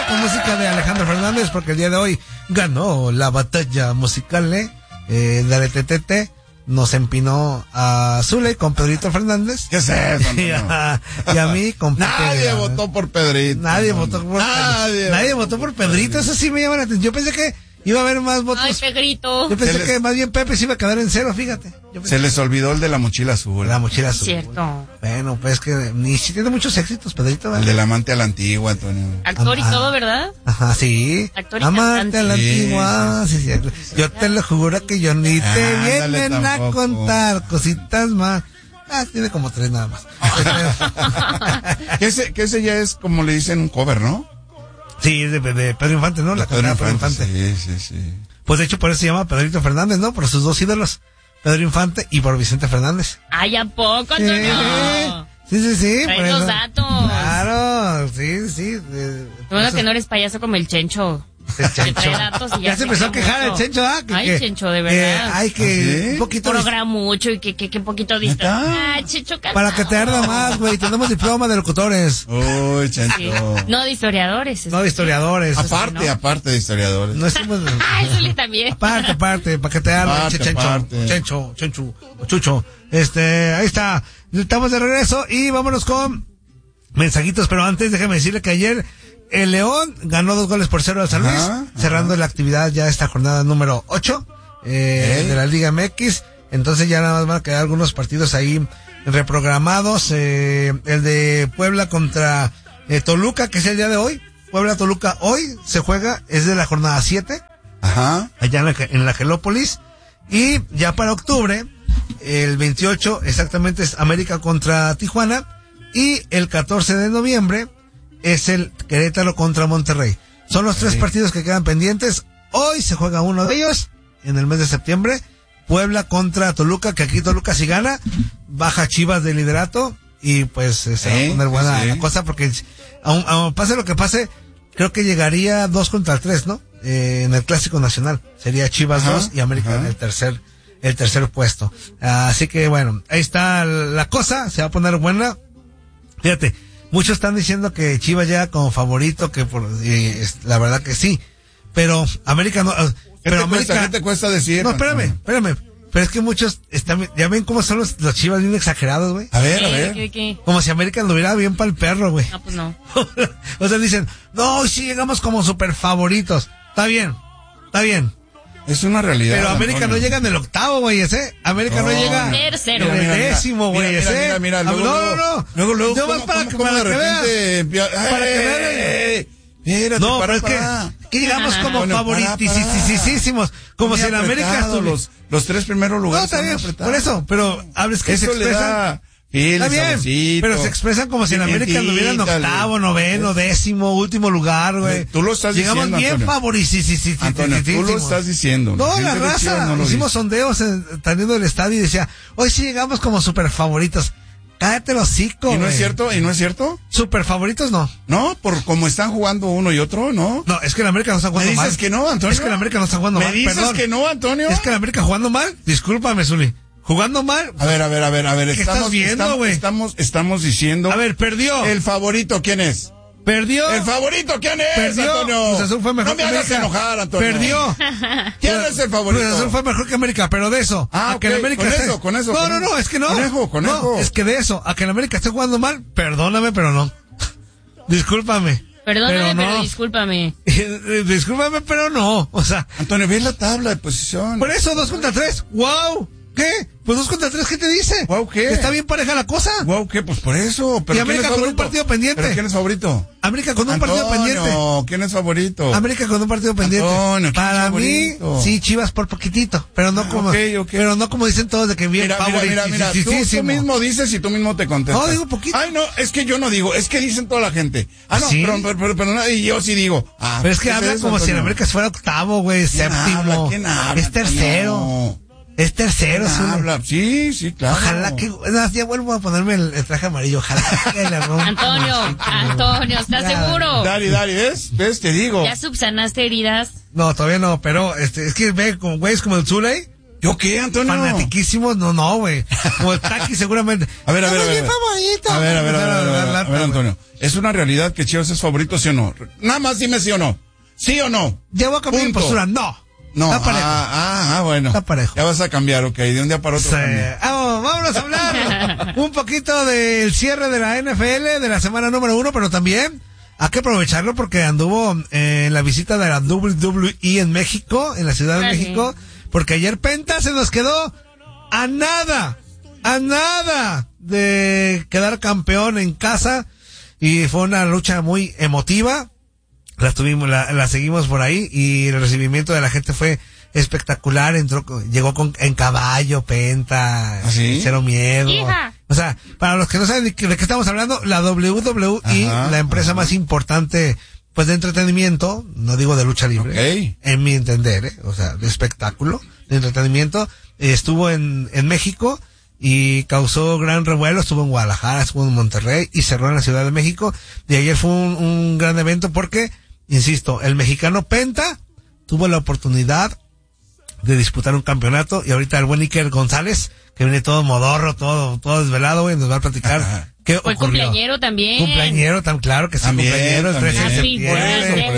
con música de Alejandro Fernández porque el día de hoy ganó la batalla musical, Dale Tetete. Nos empinó a Zule con Pedrito Fernández. ¿Qué es eso? y a mí con Pepe. Nadie votó por Pedrito. Nadie votó por Pedrito. Eso sí me llama la atención. Yo pensé que iba a haber más votos. Ay, Pedrito. Yo pensé que más bien Pepe se iba a quedar en cero, fíjate. Se les olvidó el de la mochila azul. La mochila azul. Cierto. Bueno, pues que ni si tiene muchos éxitos, Pedrito. El del amante a la antigua, Antonio. Actor y todo, ¿verdad? Ajá, sí. Actor y amante cantante. a la antigua. Sí. Yo te lo juro que yo ni te vienen a contar cositas más. Tiene como 3 nada más. que ese ya es como le dicen un cover, ¿no? Sí, de Pedro Infante, ¿no? La Pedro Pedro Infante. Infante. Sí. Pues de hecho por eso se llama Pedrito Fernández, ¿no? Por sus dos ídolos, Pedro Infante y por Vicente Fernández. Ay, ¿a poco, Antonio? Sí. Trae los datos. Claro, sí. Bueno, que no eres payaso como el Chencho. El Chencho. Que trae datos y ya se empezó a quejar el Chencho, ¿ah? Ay, Chencho, de verdad. Ay, que ¿Sí? un poquito. Programa mucho y que poquito dista. Ay, Chencho, calmado. Para que te arda más, güey. Tenemos diploma de locutores. Uy, Chencho. Sí. No de historiadores. No de historiadores. Aparte de historiadores. No estamos. Ay, Zuli también. Aparte, para que te arda, Chencho. Chucho. Ahí está. Estamos de regreso y vámonos con mensajitos, pero antes déjame decirle que ayer el León ganó 2-0 al San Luis, cerrando la actividad ya esta jornada número 8 de la Liga MX. Entonces ya nada más van a quedar algunos partidos ahí reprogramados. El de Puebla contra Toluca, que es el día de hoy. Puebla-Toluca hoy se juega, es de la jornada 7. Ajá. Allá en la Gelópolis. Y ya para octubre, el 28 exactamente es América contra Tijuana. Y el 14 de noviembre es el Querétaro contra Monterrey. Son los 3 partidos que quedan pendientes. Hoy se juega uno de ellos en el mes de septiembre. Puebla contra Toluca, que aquí Toluca si gana, baja Chivas de liderato y pues se va a poner buena la cosa porque aun pase lo que pase, creo que llegaría 2-3, ¿no? En el Clásico Nacional. Sería Chivas 2 y América en el tercer puesto. Así que bueno, ahí está la cosa, se va a poner buena. Fíjate, muchos están diciendo que Chivas llega como favorito, que la verdad que sí, pero América no. ¿Qué te cuesta decir? No, espérame. Pero es que muchos ya ven cómo son los Chivas bien exagerados, güey. A ver. ¿Qué? Como si América anduviera bien para el perro, güey. No, pues no. O sea, dicen, no, sí llegamos como super favoritos. Está bien. Es una realidad. Pero América Antonio. no llega en el octavo, güey, ese. América no llega Tercero. en el décimo, güey, ese. Mira, No. Luego, Yo más para que veas. Para que veas. Espérate, No, pero es que llegamos como favoritisísimos. Como si en América los 3 primeros lugares. No, está bien, por eso. Pero hables que eso se expresan. Está bien, pero se expresan como si en América anduvieran octavo, noveno, décimo, último lugar, güey. Tú lo estás diciendo, llegamos bien favoritisísimos. Antonio, tú lo estás diciendo. No, la raza. Hicimos sondeos teniendo el estadio y decía, hoy sí llegamos como super favoritos. Cállate los hocico, ¿Y no es cierto? Super favoritos no. No, por como están jugando uno y otro, ¿no? No, es que el América no está jugando mal. ¿Me dices que no, Antonio? Es que el América no está jugando mal. ¿Me dices que no, Antonio? Es que el América jugando mal. Discúlpame, Zuli. Jugando mal. A ver. ¿Qué estás viendo, güey? Estamos diciendo. A ver, perdió. ¿El favorito quién es? Perdió. ¿El favorito quién es, Perdió. Antonio? Cruz Azul fue mejor no me que hagas América. enojar, Antonio. Perdió. ¿Quién es el favorito? Cruz Azul fue mejor que América, pero de eso. A que el América con eso. No, es que no. Conejo. No, es que de eso, a que el América esté jugando mal, perdóname, pero no. Discúlpame. Perdóname, pero pero discúlpame. Discúlpame, pero no. O sea. Antonio, ve la tabla de posición. Por eso, 2-3. ¡Wow! ¿Qué? Pues 2-3, ¿qué te dice? Wow, ¿qué? Está bien pareja la cosa. Wow, ¿qué? Pues por eso. Pero y América con un partido pendiente. ¿Pero quién es favorito? América con un partido pendiente. No, ¿quién es favorito? América con un partido pendiente. Antonio, para mí, sí, Chivas por poquitito, pero no como, pero no como dicen todos de que bien mira, tú mismo dices y tú mismo te contestas. No, digo poquito. Ay, no, es que yo no digo, es que dicen toda la gente. Ah, no, ¿sí? pero y yo sí digo. Pero es que habla como Antonio? Si en América fuera octavo, güey, séptimo. ¿Quién habla? Es tercero. No. Es tercero, habla. Sí, claro. Ojalá que, ya vuelvo a ponerme el traje amarillo, ojalá que le rompa. Antonio, ¿estás seguro? Dari, ¿ves? Te digo. ¿Ya subsanaste heridas? No, todavía no, pero es que ve como güeyes como el Zuley, ¿Yo qué, Antonio? Fanatiquísimos, no, güey. Como el Taki seguramente. A ver. Favorito. A ver, Antonio. ¿Es una realidad que Chivas es favorito, sí o no? Nada más dime sí o no. ¿Sí o no? Ya voy a cambiar mi postura, no. Está parejo. Bueno. Está parejo. Ya vas a cambiar, ok, de un día para otro. Sí. Vámonos a hablar un poquito del cierre de la NFL, de la semana número 1, pero también hay que aprovecharlo porque anduvo en la visita de la WWE en México, en la Ciudad de México, porque ayer Penta se nos quedó a nada de quedar campeón en casa y fue una lucha muy emotiva. La seguimos por ahí y el recibimiento de la gente fue espectacular. Llegó en caballo, Penta, cero miedo. ¡Hija! O sea, para los que no saben de qué estamos hablando, la WWE, la empresa más importante, pues de entretenimiento, no digo de lucha libre, en mi entender, o sea, de espectáculo, de entretenimiento, estuvo en México y causó gran revuelo. Estuvo en Guadalajara, estuvo en Monterrey y cerró en la Ciudad de México. Y ayer fue un gran evento porque, insisto, el mexicano Penta tuvo la oportunidad de disputar un campeonato y ahorita el buen Iker González, que viene todo modorro, todo desvelado, güey, nos va a platicar qué fue ocurrió. Cumpleañero también. Claro que sí, También, cumpleañero, el 13 de también. septiembre.